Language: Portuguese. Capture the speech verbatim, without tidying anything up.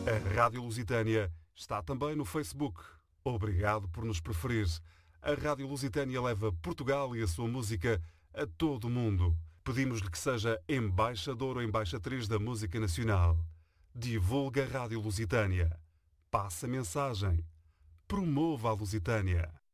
A Rádio Lusitânia está também no Facebook. Obrigado por nos preferir. A Rádio Lusitânia leva Portugal e a sua música a todo o mundo. Pedimos-lhe que seja embaixador ou embaixatriz da música nacional. Divulga a Rádio Lusitânia. Passa a mensagem. Promova a Lusitânia.